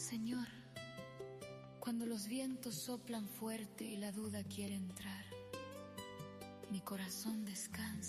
Señor, cuando los vientos soplan fuerte y la duda quiere entrar, mi corazón descansa